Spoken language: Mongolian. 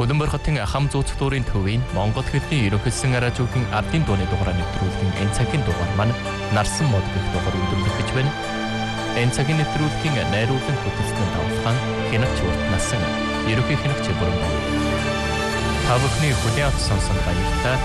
Хөдөнбөр хотын хам зууц дүүрийн төвийн Монгол хэлний ерөнхийлсөн радиогийн ардын дууны дугаараа нэвтрүүлгийн энэ цагийн дугаар маань нарсан мод гэх дугаар өндөрлөх гэж байна. Энэ цагийн нэвтрүүлгийн найруулан хөтөлсөн тавлан хянагч урт насан ерөнхий хянагч бүрэн байна. Та бүхний хүлээн авсан сонсон баярлалаа.